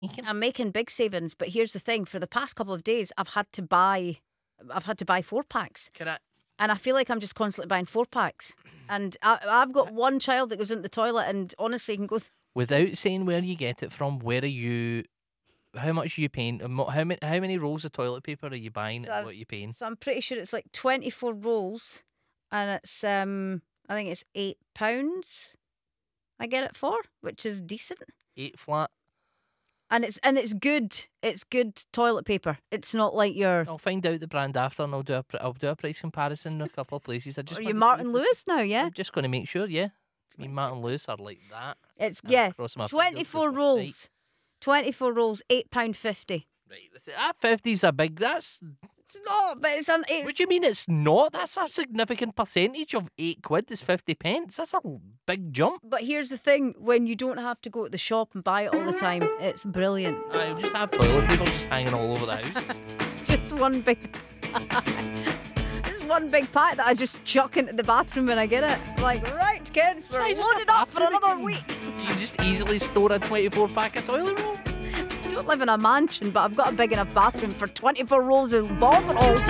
I'm making big savings, but here's the thing: for the past couple of days, I've had to buy 4-packs. And I feel like I'm just constantly buying 4-packs. And I've got one child that goes into the toilet, and honestly, can go. Without saying where you get it from, where are you? How much are you paying? How many rolls of toilet paper are you buying? So What are you paying? So I'm pretty sure it's like 24 rolls, and it's I think it's £8. I get it for, which is decent. 8 flat. And it's good. It's good toilet paper. It's not like your. I'll find out the brand after, and I'll do a price comparison in a couple of places. I just Are want you to Martin see Lewis now? Yeah. I'm just going to make sure. Yeah, I mean Martin Lewis are like that. It's I'm crossing my fingers 24 just rolls. right. 24 rolls, £8.50. Right, that 50's a big. That's. It's not, but it's What do you mean it's not? That's a significant percentage of £8 is 50 pence. That's a big jump. But here's the thing: when you don't have to go to the shop and buy it all the time, it's brilliant. I'll just have toilet paper just hanging all over the house. Just one big. Just one big pack that I just chuck into the bathroom when I get it. Like, right, kids, we're Size of loaded a up for bathroom, another you week. You can just easily store a 24-pack of toilet roll. I don't live in a mansion, but I've got a big enough bathroom for 24 rolls of ball rolls.